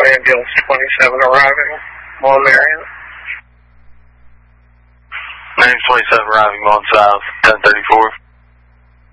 ambulance 27 arriving, Mall Marion. Name's 27 arriving, going south, 1034.